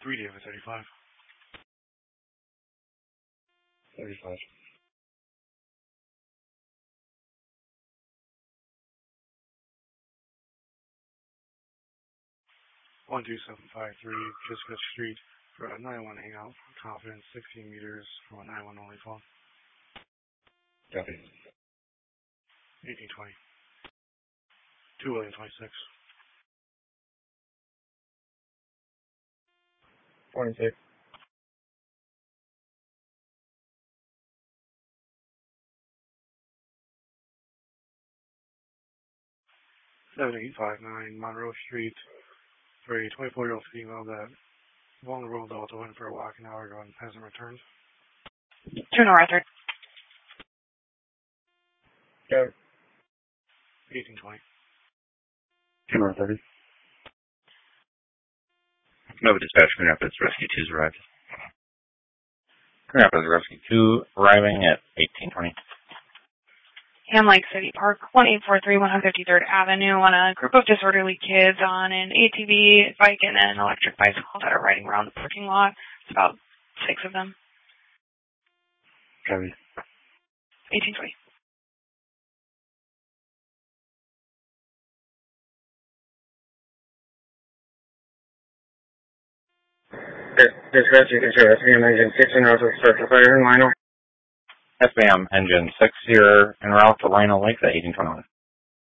3 David 35. 35. 12753 Jessica Street for a 9-1 hangout. Confidence 16 meters from a 9-1 only phone. Copy. 1820. 2 William 26. 26. 7859 Monroe Street for a 24-year-old female that vulnerable Delta went for a walk an hour ago and hasn't returned. 2 North Arthur. Go. 1820. 2 North 30. Nova Dispatch, Grand Rapids Rescue 2's arrived. Grand Rapids Rescue 2 arriving at 1820. Ham Lake City Park, 1843 153rd Avenue, on a group of disorderly kids on an ATV, bike, and an electric bicycle that are riding around the parking lot. It's about 6 of them. Copy. 1820. Dispatch, you can show SBM engine 6 in Northwest Circle Fire in Lionel. SBM Engine 6 here en route to Lionel Lake at 1821.